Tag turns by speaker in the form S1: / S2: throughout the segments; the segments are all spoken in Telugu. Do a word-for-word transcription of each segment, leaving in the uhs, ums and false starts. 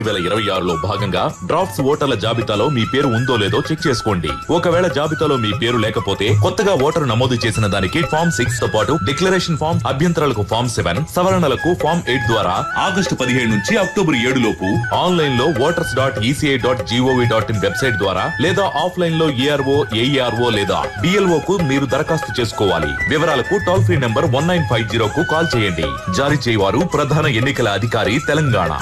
S1: వేల ఇరవై ఆరులో భాగంగా డ్రాఫ్ట్స్ ఓటర్ల జాబితాలో మీ పేరు ఉందో లేదో చెక్ చేసుకోండి. ఒకవేళ జాబితాలో మీ పేరు లేకపోతే కొత్తగా ఓటరు నమోదు చేసిన దానికి ఫామ్ సిక్స్ తో పాటు డిక్లరేషన్ ఫామ్, అభ్యంతరాలకు ఫామ్ సెవెన్, సవరణలకు ఫామ్ ఎయిట్ ద్వారా ఆగస్టు పదిహేడు నుంచి అక్టోబర్ ఏడు లోపు ఆన్లైన్ లో voters dot ECI dot GOV dot in website ద్వారా లేదా ఆఫ్లైన్ లో ఏఆర్ఓ, ఏఈఆర్ఓ లేదా డిఎల్ఓ కు మీరు దరఖాస్తు చేసుకోవాలి. వివరాలకు toll free number one nine five zero కు కాల్ చేయండి. జారీ చేయవారు ప్రధాన ఎన్నికల అధికారి, తెలంగాణ.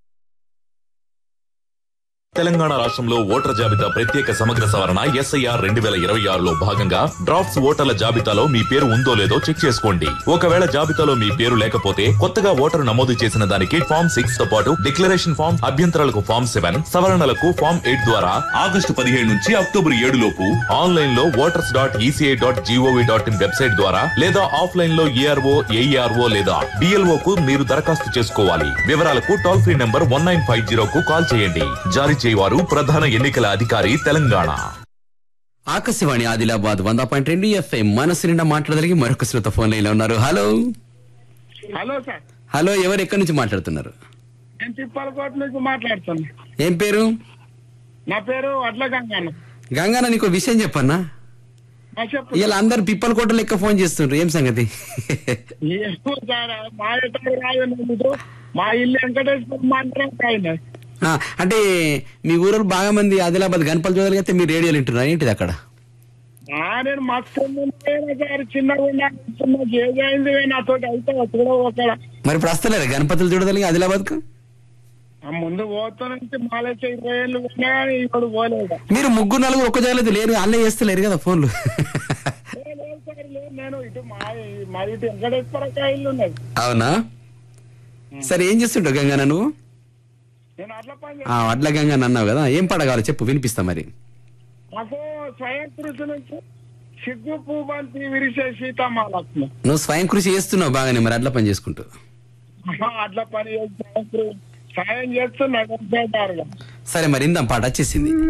S1: తెలంగాణ రాష్ట్రంలో ఓటర్ల జాబితా ప్రత్యేక సమగ్ర సవరణ ఎస్ఐఆర్ రెండు వేల ఇరవై ఆరులో భాగంగా డ్రాఫ్ట్స్ ఓటర్ల జాబితాలో మీ పేరు ఉందో లేదో చెక్ చేసుకోండి. ఒకవేళ జాబితాలో మీ పేరు లేకపోతే కొత్తగా ఓటరు నమోదు చేసిన దానికి ఫామ్ సిక్స్ తో పాటు డిక్లరేషన్ ఫామ్, అభ్యంతరాలకు ఫామ్ సెవెన్, సవరణలకు ఫామ్ ఎయిట్ ద్వారా ఆగస్టు పదిహేడు నుంచి అక్టోబర్ ఏడు లోపు ఆన్లైన్ లో voters dot ECI dot GOV dot in website ద్వారా లేదా ఆఫ్లైన్ లో ఏఆర్ఓ, ఏఈఆర్ఓ లేదా డిఎల్ఓ కు మీరు దరఖాస్తు చేసుకోవాలి. వివరాలకు toll free number one nine five zero కు కాల్ చేయండి. జారీ చేయవారు ప్రధాన ఎన్నికల అధికారి, తెలంగాణ.
S2: ఆకాశవాణి ఆదిలాబాద్ వంద పాయింట్ రెండు ఎఫ్ఎం మనసు నిండా మాట్లాడడానికి మరొక శ్రోత ఫోన్ లైన్ లో ఉన్నారు. Hello
S3: hello sir.
S2: హలో, ఎవరు ఎక్కడి నుంచి మాట్లాడుతున్నారు?
S3: నేను తిప్పలకోట నుంచి మాట్లాడుతున్నా.
S2: ఏం పేరు?
S3: నా పేరు వడ్ల గంగన్న.
S2: గంగాన, నీకు విషయం చెప్పన్నా.
S3: నా చెప్పు.
S2: ఇలా అందరు పిప్పల కోట లెక్క ఫోన్ చేస్తుండ్రు, ఏం సంగతి?
S3: ఏమో సార్, మా ఎక్కడ రాదు. మా ఇల్లు వెంకటేశ్వర మాత్రం ఆయన.
S2: ఆ, అంటే మీ ఊరు బాగా మంది ఆదిలాబాద్ గణపతి చూడగలిగితే మీరు రేడియోలు వింటున్నారు ఏంటిది అక్కడ?
S3: నేను మస్తు సార్, చిన్నగా ఉన్నా ఏదైంది నాతో అయితే కూడా అక్కడ.
S2: మరి ఇప్పుడు వస్తలేరు గణపతులు చూడగలిగి ఆదిలాబాద్ కు?
S3: ముందు పోతానంటే మాలేసి ఇరవై ఏళ్ళు ఉన్నా ఇప్పుడు పోలేదు.
S2: మీరు ముగ్గురు నలుగురు ఒక్క జాగ్రత్త లేరు, అల్లే చేస్తలేరు కదా ఫోన్లు?
S3: లేదు సార్, లేదు. నేను ఇటు మా మా ఇటు వెంకటేశ్వర ఇల్లు ఉన్నది.
S2: అవునా? సరే, ఏం చేస్తుంటావు గంగాన నువ్వు?
S3: నేను అట్లా పని
S2: ఆ వడ్ల గంగాన అన్నావు కదా, ఏం పాట కావాలి చెప్పు, వినిపిస్తా. మరి
S3: నాకు స్వయం కృషి నుంచి సిగ్గు పూబంతి విరిసే సీతమాలక్ష్మి.
S2: నువ్వు స్వయం కృషి చేస్తున్నావు బాగానే, మరి అట్లా పని చేసుకుంటూ.
S3: అట్లా పని చేసి సాయం చేస్తున్నా.
S2: సరే, మరి ఇందాం పాట వచ్చేసింది.